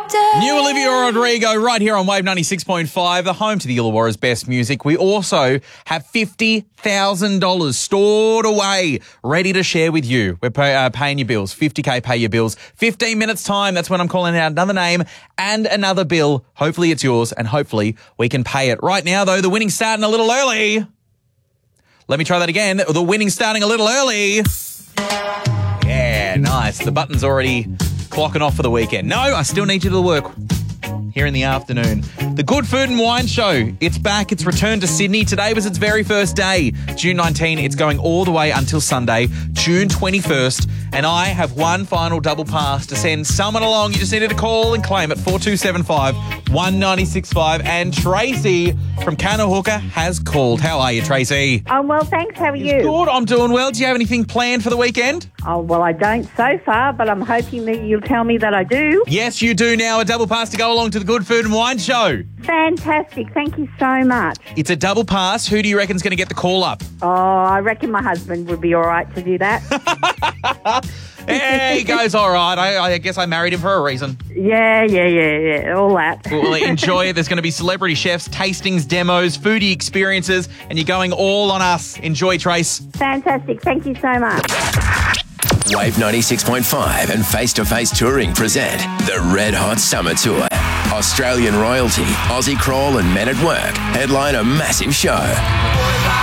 New Olivia Rodrigo right here on Wave 96.5, the home to the Illawarra's best music. We also have $50,000 stored away, ready to share with you. We're paying your bills, $50K pay your bills. 15 minutes time, that's when I'm calling out another name and another bill. Hopefully it's yours and hopefully we can pay it. Right now, though, the winning's starting a little early. Let me try that again. The winning's starting a little early. Yeah, nice. The button's already clocking off for the weekend. No, I still need you to work here in the afternoon. The Good Food and Wine Show, it's back. It's returned to Sydney. Today was its very first day. June 19, it's going all the way until Sunday, June 21st. And I have one final double pass to send someone along. You just needed to call and claim it, 4275 1965. And Tracy from Kanahooka has called. How are you, Tracy? I'm well, thanks. How are you? Good, I'm doing well. Do you have anything planned for the weekend? Oh, well, I don't so far, but I'm hoping that you'll tell me that I do. Yes, you do now. A double pass to go along to the Good Food and Wine Show. Fantastic. Thank you so much. It's a double pass. Who do you reckon's going to get the call up? Oh, I reckon my husband would be all right to do that. Hey, he goes, all right. I guess I married him for a reason. Yeah. All that. Well, enjoy it. There's going to be celebrity chefs, tastings, demos, foodie experiences, and you're going all on us. Enjoy, Trace. Fantastic. Thank you so much. Wave 96.5 and Face to Face Touring present the Red Hot Summer Tour. Australian royalty, Aussie Crawl and Men at Work headline a massive show.